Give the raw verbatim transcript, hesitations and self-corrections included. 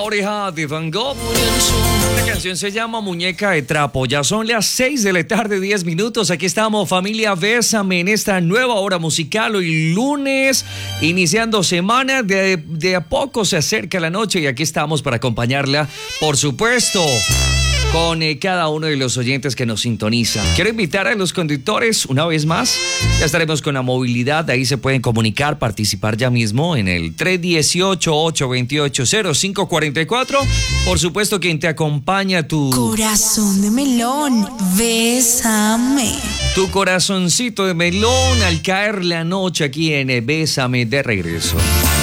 Oreja de Van Gogh. Esta canción se llama Muñeca de Trapo. Ya son las seis de la tarde, diez minutos. Aquí estamos, familia Bésame, en esta nueva hora musical. Hoy lunes, iniciando semana. De, de a poco se acerca la noche y aquí estamos para acompañarla, por supuesto, con eh, cada uno de los oyentes que nos sintonizan. Quiero invitar a los conductores una vez más. Ya estaremos con la movilidad. Ahí se pueden comunicar, participar ya mismo en el tres uno ocho, ocho dos ocho, cero cinco cuatro cuatro. Por supuesto, quien te acompaña, tu corazón de melón, bésame. Tu corazoncito de melón al caer la noche aquí en eh, Bésame, de regreso.